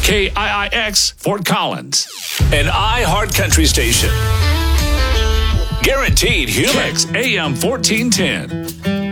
KIIX Fort Collins. An iHeart Country station. Guaranteed human. KIX AM 1410.